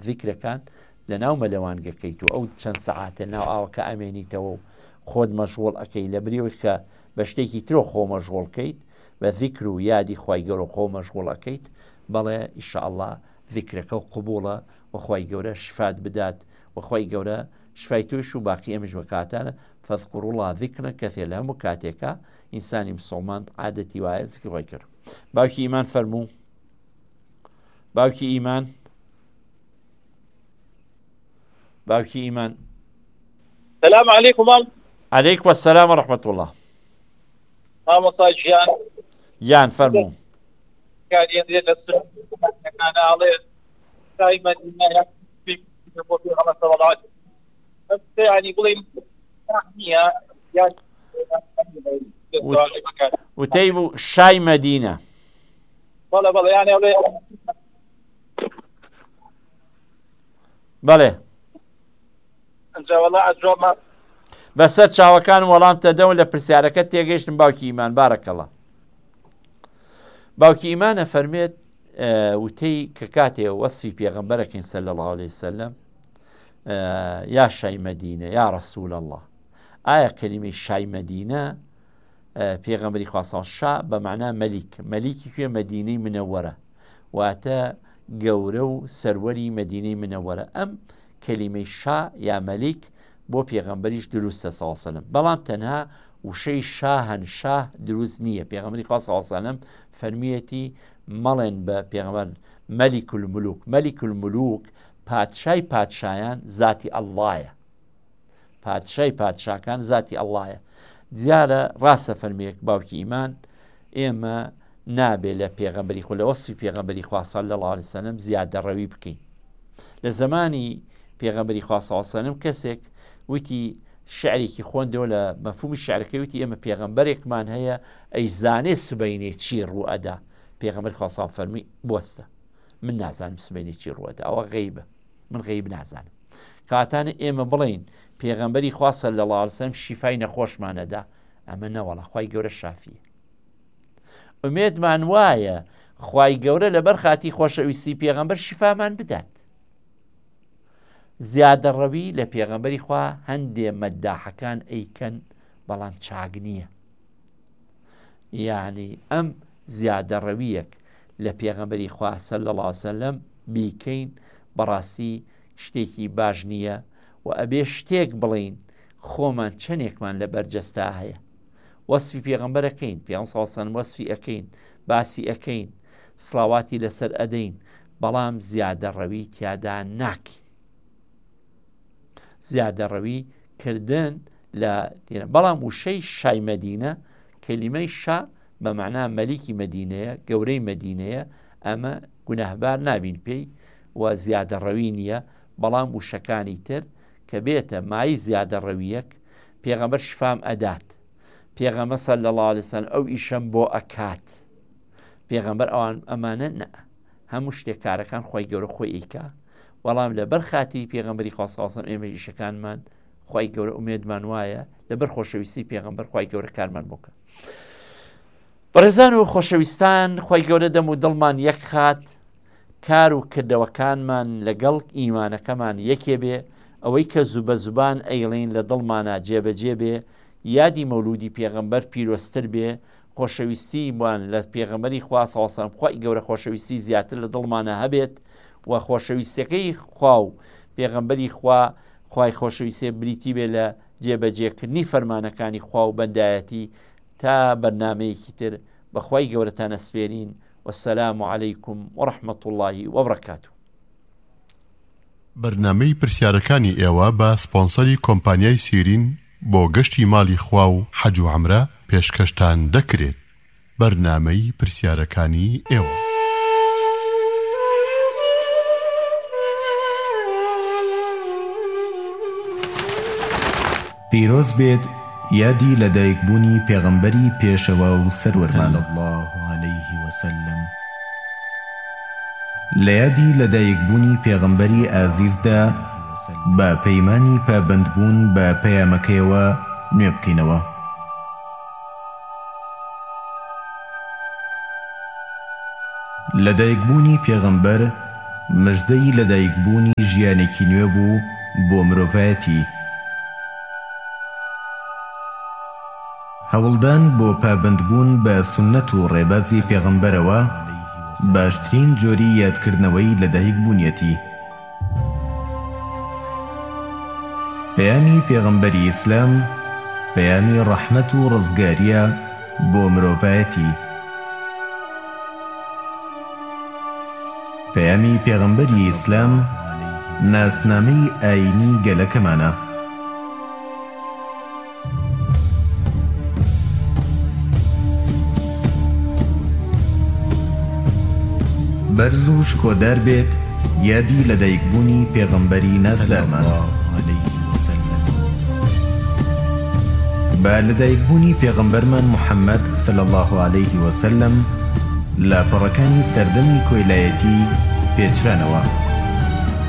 ذیکرەکان لە ناو مەلەوانگەکەیت و ئەو چەند سەعاتە ناو ئاوەکە ئەمێنیتەوە و خۆت مەشغوڵ ئەەکەی لە بریەوەی کە بە شتێکی ترۆ خۆ مەشغوڵکەیت بە ذیکر و یادی خوای گەورە خۆ مەشغوڵ ئەەکەیت بەڵێ ئیشەئەڵڵا ذیکرەکە و قبوڵە وەخوای گەورە شفات بدات وەخوای گەورە شفای تۆش و باقی ئەمەش بەکاتانە فەذکوروا الله ذیکرا کەثیرا لە هەموو کاتێکە ئینسانی مسڵمان عادەتی وایە ذیکر خوای کرد. باوکی ئیمان فەرموو باوکی ئیمان السلام عليكم. عليكم السلام ورحمة الله. مصاجيان يان فرمو كان ينزل السنة كان عليه دائما في الله صلى الله عليه وسلم يعني يقول وتيبو شاي مدينة والله يعني بله انت والله اجرب ما بەسەر چاوەکان وەڵام تەدەون لە پرسیارەکە تێگەیشتم باوکی ئیمان بارەکەڵە. باوکی ئیمانە فەرمێت وتەی کە کاتێ وەسفی پێغەمبەرەکەین سەلی الله علیه وسلم یا شای مەدینە یا ڕەسوول الله. ئایا کەلیمەی شای مەدینە پێغەمبەری خوا شا بە معنای مەلیکی کوێ مەدینەی منەوەرە واتە گەورە و سەروەری مەدینەی منەوەرە. ئەم کەلیمەی شا یا مەلیک بۆ پێغەمبەریش دروستە سەڵ سەلەم بەڵام تەنها وشەی شاهەن شاه دروست نییە. پێغەمبەری خوا سەڵ سەلەم فەرمیەتی مەڵێن بە پێغەمبەر مەلیک الملوک. مەلیک الملوک پادشای پادشایان ذاتی ئەڵڵایە. پادشای پادشاکان ذاتی ئەڵڵایە. دیارە ڕاستە فەرمیەک باوکی ئیمان ئێمە نابێت لە پێغەمبەری خۆ لە وەسفی پێغەمبەری خوا صلی الله علیه وسلم زیادەڕەوی بکەین. لە زمانی پێغەمبەری خوا صلی الله علیه وسلم کەسێک وتی شعرێکی خوێندەوە لە مەفهومی شعرەکەی وتی ئێمە پێغەمبەرێکمان هەیە ئەی زانێ سبەینێ چی ڕوئەدا. پێغەمبەر خوا صلی فەرمی بوەستە من نازانم سبەینێ چی ڕوئەدا ئەوە غەیبە من غەیب نازانم. کاتانە ئێمە بڵین پێغەمبەری خوا صلی الله علیه وسلم شیفای نەخۆشمانەدا ئەمە نەوەڵە خوای گەورە شافیە. ئومێدمان وایە خوای گەورە لەبەر خاتی خۆشەویستی پێغەمبەر شیفامان بدات. زیادەڕەوی لە پێغەمبەری خوا هەندێ مەداحەکان ئەیکەن بەڵام چاک نییە. یعنی ئەم زیادەڕەویەک لە پێغەمبەری خوا صلی الله علیه وسلم بیکەین بەڕاستی شتێکی باش نییە و ئەبێ شتێک بڵین خۆمان چەندێکمان لە بەرجەستا هەیە وەسفی پێغەمبەرەکەین پێغەمبەر صلی الله علیه وسلم وەسفی ئەکەین باسی ئەکەین سڵاواتی لەسەر ئەدەین بەڵام زیادەڕەوی تیادا ناکەین. زیادەڕەوی کردن لە بەڵام وشەی شای مەدینە کەلیمەی شا بە معنای مەلیکی مەدینەیە گەورەی مەدینەیە ئەمە گوناهبار نابین پێی و زیادەڕەوی نییە. بەڵام وشەکانی تر کە بێتە مای زیادەڕەویەک پێغەمبەر شفام ئەدات پێغەمبەر صلی الله علیه وسلم ئەو ئیشەم بۆ ئەکات پێغەمبەر ئەوان ئەمانە نە هەموو شتێک کارەکان خۆی گەورە خۆی ئیکا وەڵام لەبەر خاتی پێغەمبەری خوا صلی الله علیه وسلم ئێمە ئیشەکانمان خۆی گەورە ئومێدمان وایە لەبەر خۆشەویستی پێغەمبەر خۆی گەورە کارمان بۆکە. بەڕێزان و خۆشەویستان خۆی گەورە دەم و دڵمان یەک خات کار و کردەوەکانمان لەگەڵ ئیمانەکەمان یەکێ بێ ئەوەی کە زوبە زوبان ئەیڵین لە دڵمانە جێبەجێ بێ یادی مەولودی پێغەمبەر پیرۆستر بێ خۆشەویستیمان لە پێغەمبەری خوا صلی الله علیه وسلم خۆی گەورە خۆشەویستی زیاتر لە دڵمانە هەبێت و خۆشەویستەکەی خوا و پێغەمبەری خوا خوای خۆشەویستێ بریتی بێ لە جێبەجێکردنی فەرمانەکانی خوا و بەندایەتی تا بەرنامەیەکی تر بەخوای گەورەتان ئەسپێرین. والسلام عليكم ورحمة الله وبركاته. بەرنامەی پرسیارەکانی ئێوە بە سپۆنسەری کۆمپانیای سیرین بۆ گەشتی ماڵی خوا و حەج و عەمرە پێشکەشتان دەکرێت. بەرنامەی پرسیارەکانی ئێوە. پیرۆز بێت یادی لەدایکبوونی پێغەمبەری پێشەوە و سەروەرمان الله عليه وسلم. لە یادی لەدایکبوونی پێغەمبەری ئازیزدا بە پەیمانی پابەندبوون بە پەیامەکەیەوە نوێ بکەینەوە. لەدایکبوونی پێغەمبەر مژدەی لەدایکبوونی ژیانێکی نوێ بوو بۆ مرۆڤایەتی. هەوڵدان بۆ پابندبوون بە سونەت و ڕێبازی پێغەمبەرەوە باشترین جۆری یادکردنەوەی لەدایکبوونیەتی. پەیامی پێغەمبەری ئیسلام پەیامی ڕەحمەت و ڕزگاریە بۆ مرۆڤایەتی. پەیامی پێغەمبەری ئیسلام ناسنامەی ئاینی گەلەکەمانە. بەرز و شکۆدار بێت یادی لەدایکبوونی پێغەمبەری نازدارمان. با لەدایکبوونی پێغەمبەرمان محەممەد صلی الله عليه وسلم لاپەڕەکانی سەردەمی کۆیلایەتی پێچرانەوە.